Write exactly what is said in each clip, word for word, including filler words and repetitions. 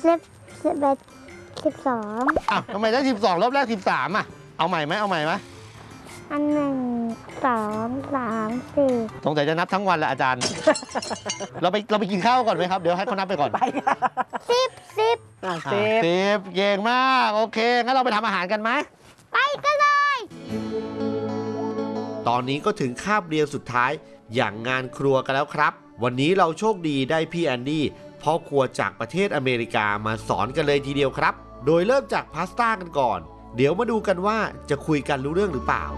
สิบสิบเอ็ดสิบสองอ้าวทำไมได้สิบสองรอบแรกสิบสามอ่ะเอาใหม่ไหมเอาใหม่ไหมอันหนึ่งสองสามสี่สงสัยจะนับทั้งวันแหละอาจารย์ เราไปเราไปกินข้าวก่อนไหมครับเดี๋ยวให้เขานับไปก่อนไปสิบสิบสิบสิบเก่งมากโอเคงั้นเราไปทำอาหารกันไหมไปกันเลยตอนนี้ก็ถึงคาบเรียนสุดท้ายอย่างงานครัวกันแล้วครับวันนี้เราโชคดีได้พี่แอนดี้พ่อครัวจากประเทศอเมริกามาสอนกันเลยทีเดียวครับโดยเริ่มจากพาสต้ากันก่อนเดี๋ยวมาดูกันว่าจะคุยกันรู้เรื่องหรือเปล่า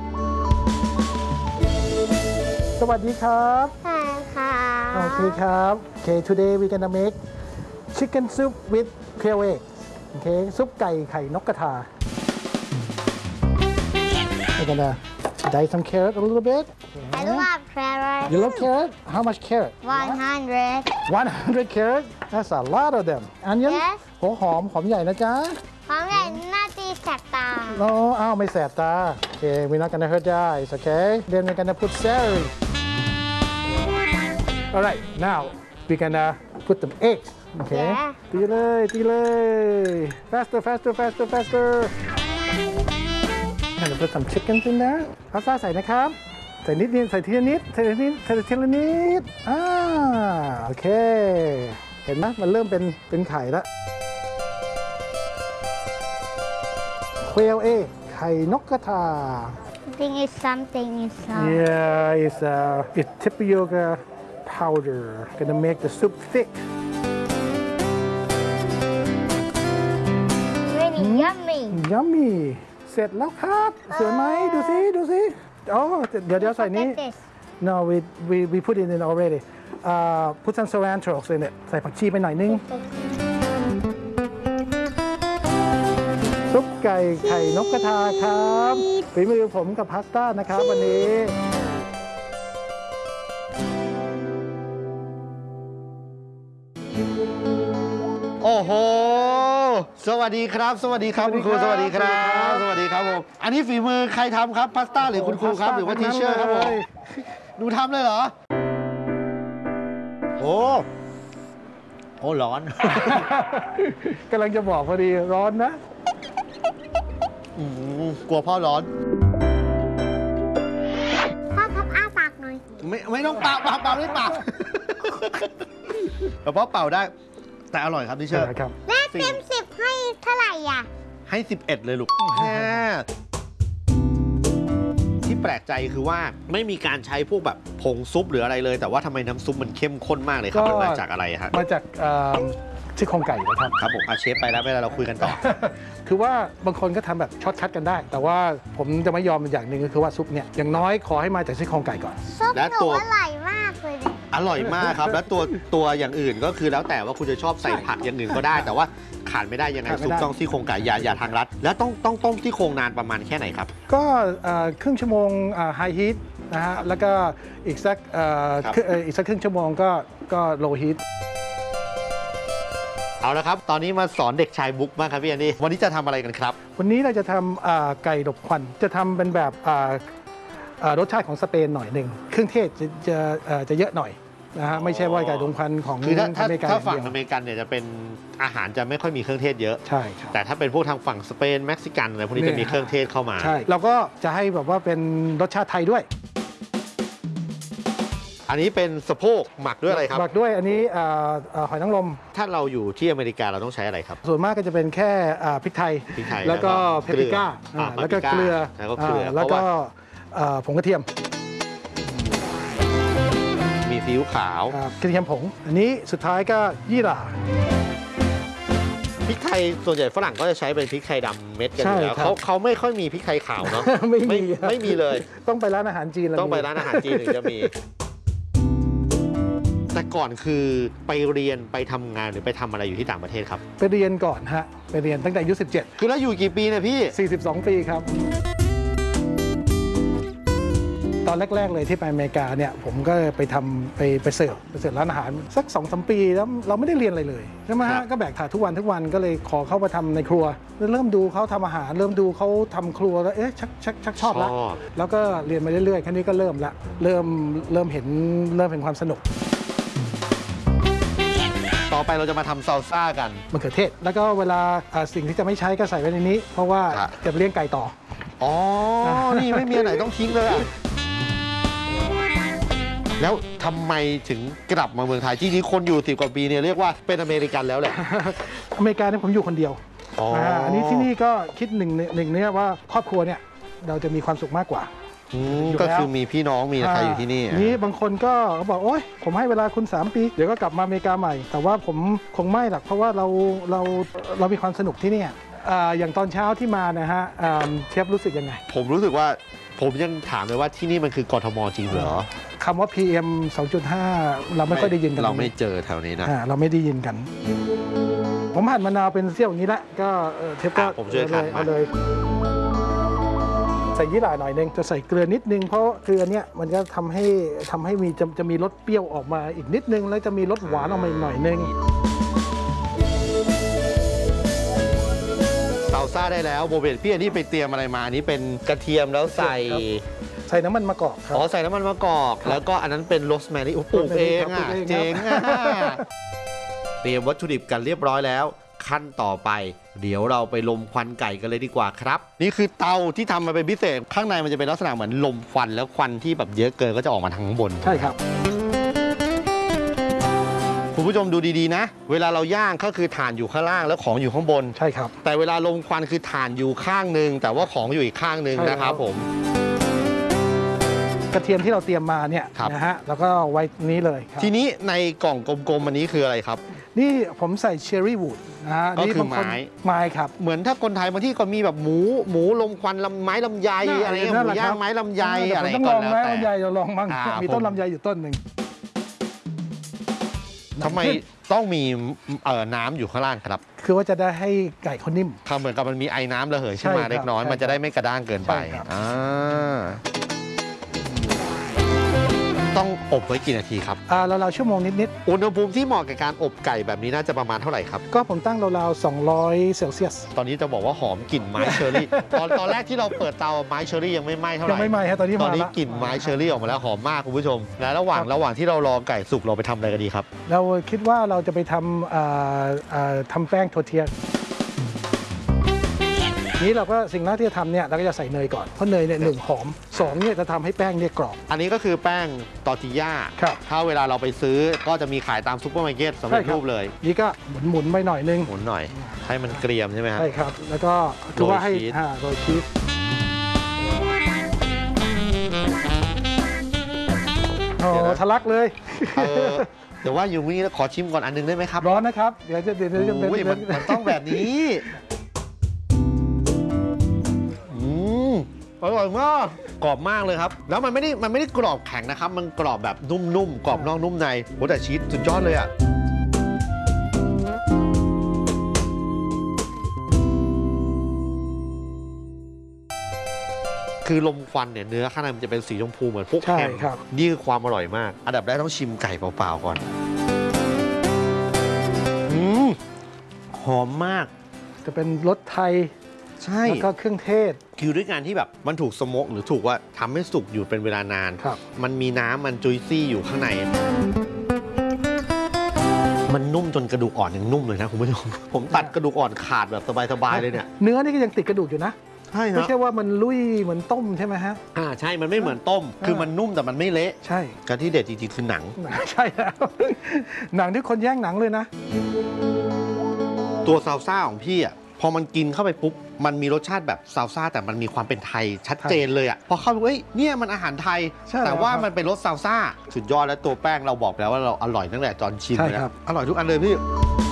สวัสดีครับใช่ค่ะโอเคครับ Okay today we gonna make chicken soup with quail egg Okay ซุปไก่ไข่นกกระทา We're gonna dice some carrot a little bit I love carrot You love carrot? How much carrot? one hundred one hundred carrot That's a lot of them Onion Yes หัวหอมหอมใหญ่นะจ๊ะหอมใหญ่หน้าตีแสบตา No อ้าวไม่แสบตา Okay we're not gonna hurt your eyes Okay Then we're gonna put celery Alright now we're gonna put some eggs Okay ตีเลยตีเลย Faster faster faster faster Gonna put some chickens in there พาสต้าใส่นะครับใส่นิดนิดใส่ทีละนิดใส่ทีละนิดใส่ทีละนิดอ่าโอเคเห็นไหมมันเริ่มเป็นเป็นไข่แล้ว Quail egg ไข่นกกระทา Something is something is something Yeah it's uh it's tapioca powder gonna make the soup thick Really yummy Yummy เสร็จแล้วครับสวยไหมดูสิดูสิอ๋อเดี๋ยวเดี๋ยวใส่นี้ No we we we put it in already uh put some cilantro in it ใส่ผักชีไปหน่อยนึงซุปไก่ไข่นกกระทาครับฝีมือผมกับพาสต้านะครับวันนี้โอ้โหสวัสดีครับสวัสดีครับคุณครูสวัสดีครับสวัสดีครับผมอันนี้ฝีมือใครทำครับพาสต้าหรือคุณครูครับหรือว่าทีเชอร์ครับผมดูทำเลยเหรอโอ้โอ้ร้อนกำลังจะบอกพอดีร้อนนะกลัวพ่อร้อนพ่อทับอ้าปากหน่อยไม่ไม่ต้องเป่าเป่าเป่าด้วยปากแต่พ่อเป่าได้แต่อร่อยครับที่เชื่อครับแม่เต็มสิบให้เท่าไหร่อ่ะให้สิบเอ็ดเลยลูกที่แปลกใจคือว่าไม่มีการใช้พวกแบบผงซุปหรืออะไรเลยแต่ว่าทำไมน้ำซุปมันเข้มข้นมากเลยครับมันมาจากอะไรฮะมาจากซี่โครงไก่นะครับครับผมอาเชฟไปแล้วไม่ได้เราคุยกันต่อคือว่าบางคนก็ทำแบบช็อตคัทกันได้แต่ว่าผมจะไม่ยอมอย่างหนึ่งก็คือว่าซุปเนี่ยอย่างน้อยขอให้มาจากซี่โครงไก่ก่อนซุปหนูอร่อยมากเลยอร่อยมากครับแล้วตัวตัวอย่างอื่นก็คือแล้วแต่ว่าคุณจะชอบใส่ผักอย่างอื่นก็ได้แต่ว่าขาดไม่ได้ยังไงซุปต้องซี่โครงไก่อย่าอย่าทางรัดแล้วต้องต้องต้มซี่โครงนานประมาณแค่ไหนครับก็ครึ่งชั่วโมงไฮฮีทนะฮะแล้วก็อีกสักอีกสักครึ่งชั่วโมงก็ก็โลฮีทเอาละครับตอนนี้มาสอนเด็กชายบุ๊กบ้างครับพี่อันนี้วันนี้จะทำอะไรกันครับวันนี้เราจะทำไก่ดบควันจะทำเป็นแบบรสชาติของสเปนหน่อยหนึ่งเครื่องเทศจะจะจะเยอะหน่อยนะฮะไม่ใช่ว่าไก่ดบควันของคือถ้าถ้าฝั่งอเมริกันเนี่ยจะเป็นอาหารจะไม่ค่อยมีเครื่องเทศเยอะใช่แต่ถ้าเป็นพวกทางฝั่งสเปนเม็กซิกันอะไรพวกนี้จะมีเครื่องเทศเข้ามาใช่เราก็จะให้แบบว่าเป็นรสชาติไทยด้วยอันนี้เป็นสะโพกหมักด้วยอะไรครับหมักด้วยอันนี้หอยนางรมถ้าเราอยู่ที่อเมริกาเราต้องใช้อะไรครับส่วนมากก็จะเป็นแค่พริกไทยแล้วก็เพปริก้าแล้วก็เกลือแล้วก็ผงกระเทียมมีซีอิ๊วขาวกระเทียมผงอันนี้สุดท้ายก็ยี่หร่าพริกไทยส่วนใหญ่ฝรั่งก็จะใช้เป็นพริกไทยดำเม็ดกันอยู่แล้วเขาเขาไม่ค่อยมีพริกไทยขาวเนาะไม่มีไม่มีเลยต้องไปร้านอาหารจีนต้องไปร้านอาหารจีนถึงจะมีแต่ก่อนคือไปเรียนไปทำงานหรือไปทำอะไรอยู่ที่ต่างประเทศครับไปเรียนก่อนฮะไปเรียนตั้งแต่อายุสิบเจ็ดคือแล้วอยู่กี่ปีเนี่ยพี่สี่สิบสองปีครับตอนแรกๆเลยที่ไปอเมริกาเนี่ยผมก็ไปทำไปไปเสิร์ฟไปเสิร์ฟร้านอาหารสักสองสามปีแล้วเราไม่ได้เรียนอะไรเลยใช่ไหมฮะก็แบกถาดทุกวันทุกวันก็เลยขอเข้ามาทำในครัวเริ่มดูเขาทำอาหารเริ่มดูเขาทำครัวแล้วเอ๊ะชักชักชักชอบแล้วแล้วก็เรียนมาเรื่อยๆแค่นี้ก็เริ่มละเริ่มเริ่มเห็นเริ่มเห็นความสนุกตอไปเราจะมาทำซาลซ่ากันมะเขือเทศแล้วก็เวลาสิ่งที่จะไม่ใช้ก็ใส่ไว้ในนี้เพราะว่าจะเลี้ยงไก่ต่ออ๋อนี่ไม่มีอันไหนต้องทิ้งเลยแล้วทำไมถึงกลับมาเมืองไทยจริงๆคนอยู่สิบกว่าปีเนี่ยเรียกว่าเป็นอเมริกันแล้วแหละอเมริกาเนี่ยผมอยู่คนเดียวอันนี้ที่นี่ก็คิดหนึ่งหนึ่งเนี่ยว่าครอบครัวเนี่ยเราจะมีความสุขมากกว่าก็คือมีพี่น้องมีใครอยู่ที่นี่นี้บางคนก็บอกโอ๊ยผมให้เวลาคุณสามปีเดี๋ยวก็กลับมาอเมริกาใหม่แต่ว่าผมคงไม่หรอกเพราะว่าเราเราเรามีความสนุกที่นี่อย่างตอนเช้าที่มานะฮะเชฟรู้สึกยังไงผมรู้สึกว่าผมยังถามเลยว่าที่นี่มันคือกทมจริงเหรอคำว่า พี เอ็ม สองจุดห้า เราไม่ค่อยได้ยินกันเราไม่เจอแถวนี้นะเราไม่ได้ยินกันผมหั่นมะนาวเป็นเสี้ยวอย่างนี้ละก็เชฟก็ผมช่วยหั่นมาเลยใส่ยี่หร่าหน่อยนึงจะใส่เกลือนิดนึงเพราะเกลือเนี้ยมันก็ทำให้ทำให้มีจะจะมีรสเปรี้ยวออกมาอีกนิดนึงแล้วจะมีรสหวานออกมาอีกหน่อยนึงซาลซ่าได้แล้วโบเบตพี่อันนี้ไปเตรียมอะไรมาอันนี้เป็นกระเทียมแล้วใส่ใส่น้ำมันมะกอกครับอ๋อใส่น้ำมันมะกอกแล้วก็อันนั้นเป็นโรสแมรี่ปลูกเองอ่ะเจ๋งอ่ะเตรียมวัตถุดิบกันเรียบร้อยแล้วขั้นต่อไปเดี๋ยวเราไปลมควันไก่กันเลยดีกว่าครับนี่คือเตาที่ทำมาเป็นพิเศษข้างในมันจะเป็นลักษณะเหมือนลมควันแล้วควันที่แบบเยอะเกินก็จะออกมาทางข้างบนใช่ครับคุณผู้ชมดูดีๆนะเวลาเราย่างก็คือถ่านอยู่ข้างล่างแล้วของอยู่ข้างบนใช่ครับแต่เวลาลมควันคือถ่านอยู่ข้างหนึ่งแต่ว่าของอยู่อีกข้างหนึ่งนะครับผมกระเทียมที่เราเตรียมมาเนี่ยนะฮะแล้วก็ไว้นี้เลยทีนี้ในกล่องกลมๆอันนี้คืออะไรครับนี่ผมใส่เชอร์รี่วูดนะฮะก็คือไม้ไม้ครับเหมือนถ้าคนไทยบางที่ก็มีแบบหมูหมูลมควันลำไม้ลำไยอะไรเงี้ยหมูย่างไม้ลำไยอะไรก็แล้วแต่ต้องลองไม้ลำไยเราลองบ้างมีต้นลำไยอยู่ต้นหนึ่งทำไมต้องมีน้ำอยู่ข้างล่างครับคือว่าจะได้ให้ไก่เขานิ่มเหมือนกับมันมีไอ้น้ำระเหยขึ้นมาเล็กน้อยมันจะได้ไม่กระด้างเกินไปอ่าต้องอบไว้กี่นาทีครับอ่าเราเราชั่วโมงนิดๆอุณหภูมิที่เหมาะกับการอบไก่แบบนี้น่าจะประมาณเท่าไหร่ครับก็ผมตั้งราวๆสองร้อยเซลเซียสตอนนี้จะบอกว่าหอมกลิ่นไม้เชอร์รี่ตอนตอนแรกที่เราเปิดเตาไม้เชอร์รี่ยังไม่ไหม้เท่าไหร่ยังไม่ไหม้ฮะตอนนี้ตอนนี้กลิ่นไม้เชอร์รี่ออกมาแล้วหอมมากคุณผู้ชมและระหว่างระหว่างที่เรารอไก่สุกเราไปทำอะไรกันดีครับเราคิดว่าเราจะไปทำทำแป้งโทเทียนี้เราก็สิ่งแรกที่จะทำเนี่ยเราก็จะใส่เนยก่อนเพราะเนยเนี่ยหนึ่งหอมสองเนี่ยจะทำให้แป้งเนี่ยกรอบอันนี้ก็คือแป้งตอร์ติญ่าถ้าเวลาเราไปซื้อก็จะมีขายตามซุปเปอร์มาร์เก็ตสำเร็จรูปเลยนี่ก็หมุนหมุนไปหน่อยนึงหมุนหน่อยให้มันเกรียมใช่ไหมครับใช่ครับแล้วก็คือว่าให้โรยชีสโอ้ทะลักเลยเดี๋ยวว่าอยู่นี่ขอชิมก่อนอันนึงได้ไหมครับร้อนนะครับเดี๋ยวจะเดี๋ยวจะเป็นมันต้องแบบนี้อร่อยมากกรอบมากเลยครับแล้วมันไม่ได้มันไม่ได้กรอบแข็งนะครับมันกรอบแบบนุ่มๆกรอบนอกนุ่มในโหแต่ชีสสุดยอดเลยอ่ะคือลมควันเนี่ยเนื้อข้างในมันจะเป็นสีชมพูเหมือนพวกแฮมนี่คือความอร่อยมากอันดับแรกต้องชิมไก่เปล่าๆก่อนอืมหอมมากจะเป็นรสไทยใช่แล้วก็เครื่องเทศคือด้วยการที่แบบมันถูกสโมกหรือถูกว่าทำให้สุกอยู่เป็นเวลานานมันมีน้ำมันจุยซี่อยู่ข้างในมันนุ่มจนกระดูกอ่อนยังนุ่มเลยนะคุณผู้ชมผมตัดกระดูกอ่อนขาดแบบสบายๆเลยเนี่ยเนื้อนี่ก็ยังติดกระดูกอยู่นะใช่ไม่ใช่ว่ามันลุยเหมือนต้มใช่ไหมฮะอ่าใช่มันไม่เหมือนต้มคือมันนุ่มแต่มันไม่เละใช่การที่เด็ดจริงๆคือหนังใช่แล้วหนังที่คนแย่งหนังเลยนะตัวซาลซ่าของพี่อ่ะพอมันกินเข้าไปปุ๊บมันมีรสชาติแบบซาลซ่าแต่มันมีความเป็นไทยชัดเจนเลยอ่ะพอเข้าไปเฮ้ยเนี่ยมันอาหารไทยแต่ว่ามันเป็นรสซาลซ่าสุดยอดแล้วตัวแป้งเราบอกแล้วว่าเราอร่อยตั้งแต่ตอนชิมเลยครับอร่อยทุกอันเลยพี่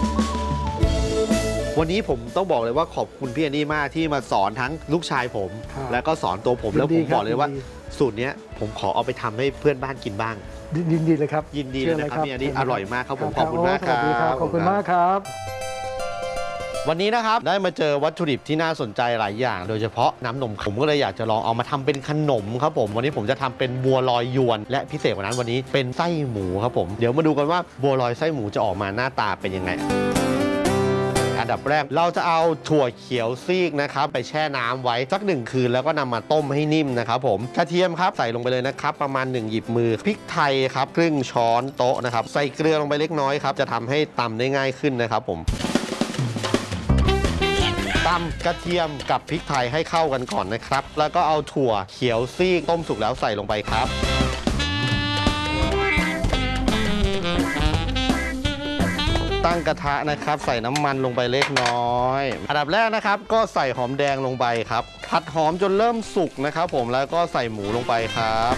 วันนี้ผมต้องบอกเลยว่าขอบคุณพี่อันนี่มากที่มาสอนทั้งลูกชายผมแล้วก็สอนตัวผมแล้วผมบอกเลยว่าสูตรนี้ผมขอเอาไปทำให้เพื่อนบ้านกินบ้างยินดีเลยครับยินดีเลยนะครับพี่อันนี่อร่อยมากครับผมขอบคุณมากครับขอบคุณมากครับวันนี้นะครับได้มาเจอวัตถุดิบที่น่าสนใจหลายอย่างโดยเฉพาะน้ำนมผมก็เลยอยากจะลองเอามาทำเป็นขนมครับผมวันนี้ผมจะทำเป็นบัวลอยยวนและพิเศษกว่านั้นวันนี้เป็นไส้หมูครับผมเดี๋ยวมาดูกันว่าบัวลอยไส้หมูจะออกมาหน้าตาเป็นยังไงอันนดับแรกเราจะเอาถั่วเขียวซีกนะครับไปแช่น้ำไว้สักหนึ่งคืนแล้วก็นำมาต้มให้นิ่มนะครับผมกระเทียมครับใส่ลงไปเลยนะครับประมาณหนึ่งหยิบมือพริกไทยครับครึ่งช้อนโต๊ะนะครับใส่เกลือลงไปเล็กน้อยครับจะทำให้ตำได้ง่ายขึ้นนะครับผมตำกระเทียมกับพริกไทยให้เข้ากันก่อนนะครับแล้วก็เอาถั่วเขียวซีกต้มสุกแล้วใส่ลงไปครับตั้งกระทะนะครับใส่น้ำมันลงไปเล็กน้อยอันดับแรกนะครับก็ใส่หอมแดงลงไปครับผัดหอมจนเริ่มสุกนะครับผมแล้วก็ใส่หมูลงไปครับ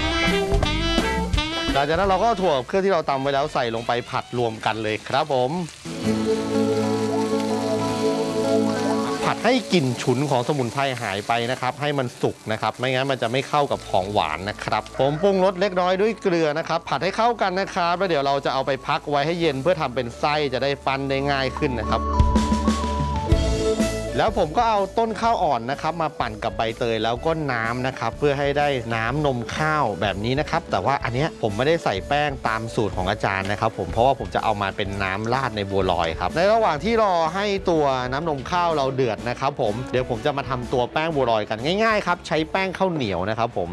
หลังจากนั้นเราก็ถั่วเครื่องที่เราตำไว้แล้วใส่ลงไปผัดรวมกันเลยครับผมผัดให้กลิ่นฉุนของสมุนไพรหายไปนะครับให้มันสุกนะครับไม่งั้นมันจะไม่เข้ากับของหวานนะครับผมปรุงรสเล็กน้อยด้วยเกลือนะครับผัดให้เข้ากันนะครับแล้วเดี๋ยวเราจะเอาไปพักไว้ให้เย็นเพื่อทำเป็นไส้จะได้ปั้นได้ง่ายขึ้นนะครับแล้วผมก็เอาต้นข้าวอ่อนนะครับมาปั่นกับใบเตยแล้วก็น้ำนะครับเพื่อให้ได้น้ำนมข้าวแบบนี้นะครับแต่ว่าอันเนี้ยผมไม่ได้ใส่แป้งตามสูตรของอาจารย์นะครับผมเพราะว่าผมจะเอามาเป็นน้ำราดในบัวลอยครับในระหว่างที่รอให้ตัวน้ำนมข้าวเราเดือดนะครับผมเดี๋ยวผมจะมาทำตัวแป้งบัวลอยกันง่ายๆครับใช้แป้งข้าวเหนียวนะครับผม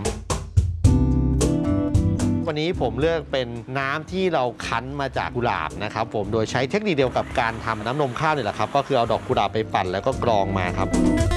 วันนี้ผมเลือกเป็นน้ำที่เราคั้นมาจากกุหลาบนะครับผมโดยใช้เทคนิคเดียวกับการทำน้ำนมข้าวนี่แหละครับก็คือเอาดอกกุหลาบไปปั่นแล้วก็กรองมาครับ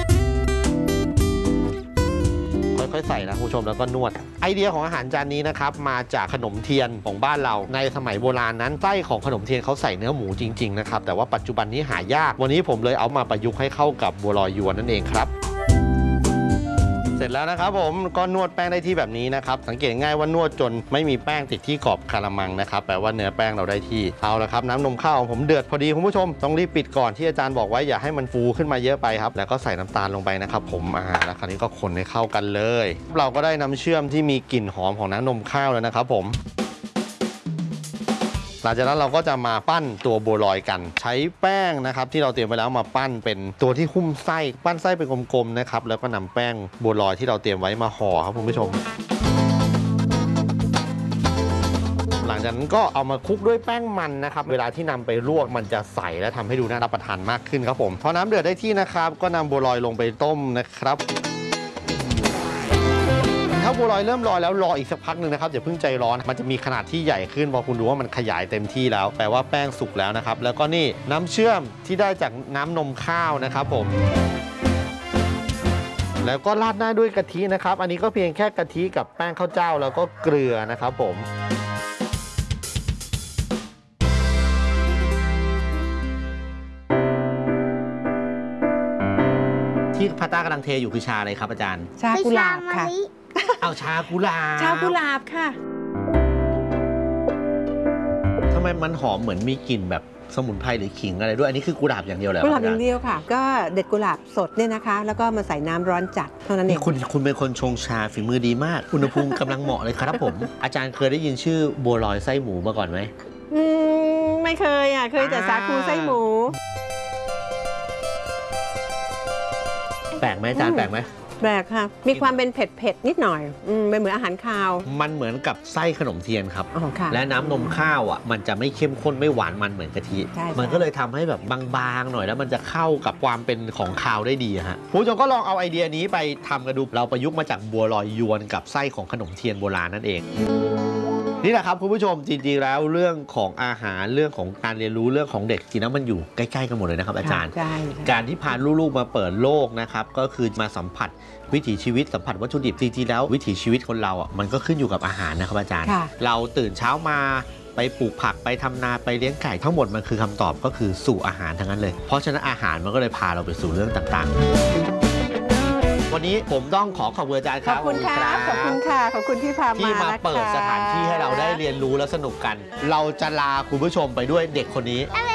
ค่อยๆใส่นะคุณผู้ชมแล้วก็นวดไอเดียของอาหารจานนี้นะครับมาจากขนมเทียนของบ้านเราในสมัยโบราณนั้นไส้ของขนมเทียนเขาใส่เนื้อหมูจริงๆนะครับแต่ว่าปัจจุบันนี้หายากวันนี้ผมเลยเอามาประยุกต์ให้เข้ากับบัวลอยยวนนั่นเองครับเสร็จแล้วนะครับผมก็นวดแป้งได้ที่แบบนี้นะครับสังเกตง่ายว่านวดจนไม่มีแป้งติดที่ขอบกะละมังนะครับแปลว่าเนื้อแป้งเราได้ที่เอาละครับน้ำนมข้าวของผมเดือดพอดีคุณผู้ชมต้องรีบปิดก่อนที่อาจารย์บอกไว้อย่าให้มันฟูขึ้นมาเยอะไปครับแล้วก็ใส่น้ำตาลลงไปนะครับผมอ่าแล้วคราวนี้ก็คนให้เข้ากันเลยเราก็ได้น้ำเชื่อมที่มีกลิ่นหอมของน้ำนมข้าวแล้วนะครับผมหลังจากนั้นเราก็จะมาปั้นตัวบัวลอยกันใช้แป้งนะครับที่เราเตรียมไว้แล้วมาปั้นเป็นตัวที่หุ้มไส้ปั้นไส้เป็นกลมๆนะครับแล้วก็นำแป้งบัวลอยที่เราเตรียมไว้มาห่อครับคุณผู้ชมหลังจากนั้นก็เอามาคลุกด้วยแป้งมันนะครับเวลาที่นำไปลวกมันจะใสและทำให้ดูน่ารับประทานมากขึ้นครับผมพอน้ำเดือดได้ที่นะครับก็นำบัวลอยลงไปต้มนะครับถ้าบัวลอยเริ่มลอยแล้วรออีกสักพักหนึ่งนะครับอย่าเพิ่งใจร้อนมันจะมีขนาดที่ใหญ่ขึ้นพอคุณดูว่ามันขยายเต็มที่แล้วแปลว่าแป้งสุกแล้วนะครับแล้วก็นี่น้ำเชื่อมที่ได้จากน้ำนมข้าวนะครับผมแล้วก็ราดหน้าด้วยกะทินะครับอันนี้ก็เพียงแค่กะทิกับแป้งข้าวเจ้าแล้วก็เกลือนะครับผมที่พาต้ากำลังเทอยู่คือชาอะไรครับอาจารย์ชากุหลาบค่ะเอาชากุหลาบชากุหลาบค่ะทำไมมันหอมเหมือนมีกลิ่นแบบสมุนไพรหรือขิงอะไรด้วยอันนี้คือกุหลาบอย่างเดียวเลยกุหลาบอย่างเดียวค่ะก็เด็ดกุหลาบสดเนี่ยนะคะแล้วก็มาใส่น้ำร้อนจัดเท่านั้นเองคุณคุณเป็นคนชงชาฝีมือดีมากอุณหภูมิกำลังเหมาะเลยครับผมอาจารย์เคยได้ยินชื่อบัวลอยไส้หมูมาก่อนไหมอืมไม่เคยอ่ะเคยแต่สาคูไส้หมูแปลกไหมอาจารย์แปลกไหมแปลกค่ะมีความเป็นเผ็ดเผ็ดนิดหน่อยอืมเป็นเหมือนอาหารคาวมันเหมือนกับไส้ขนมเทียนครับอ๋อค่ะและน้ำนมข้าวอ่ะมันจะไม่เข้มข้นไม่หวานมันเหมือนกะทิมันก็เลยทำให้แบบบางๆหน่อยแล้วมันจะเข้ากับความเป็นของคาวได้ดีฮะผู้ชมก็ลองเอาไอเดียนี้ไปทำกันดูเราประยุกต์มาจากบัวลอยยวนกับไส้ของขนมเทียนโบราณนั่นเองนี่แหละครับคุณผู้ชมจริงๆแล้วเรื่องของอาหารเรื่องของการเรียนรู้เรื่องของเด็กจริงๆแล้วมันอยู่ใกล้ๆกันหมดเลยนะครับอาจารย์การที่พาลูกๆมาเปิดโลกนะครับก็คือมาสัมผัสวิถีชีวิตสัมผัสวัตถุดิบจริงๆแล้ววิถีชีวิตคนเราอ่ะมันก็ขึ้นอยู่กับอาหารนะครับอาจารย์เราตื่นเช้ามาไปปลูกผักไปทำนาไปเลี้ยงไก่ทั้งหมดมันคือคำตอบก็คือสู่อาหารทั้งนั้นเลยเพราะฉะนั้นอาหารมันก็เลยพาเราไปสู่เรื่องต่างๆวันนี้ผมต้องขอขอบคุณอาจารย์ครับขอบคุณค่ะขอบคุณค่ะขอบคุณที่พามาที่มาเปิดสถานที่ให้เราได้เรียนรู้และสนุกกันเราจะลาคุณผู้ชมไปด้วยเด็กคนนี้อะไร